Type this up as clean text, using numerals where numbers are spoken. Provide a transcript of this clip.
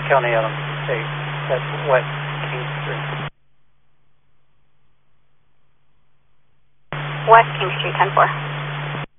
County Adams State. That's West King Street. West King Street, 10-4.